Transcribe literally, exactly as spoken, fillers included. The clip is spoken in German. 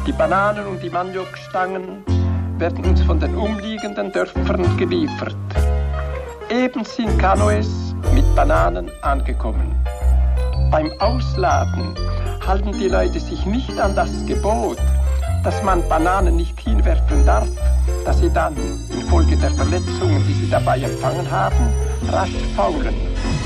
Die Bananen und die Maniokstangen werden uns von den umliegenden Dörfern geliefert. Eben sind Kanoes mit Bananen angekommen. Beim Ausladen halten die Leute sich nicht an das Gebot, dass man Bananen nicht hinwerfen darf, dass sie dann infolge der Verletzungen, die sie dabei empfangen haben, rasch faulen.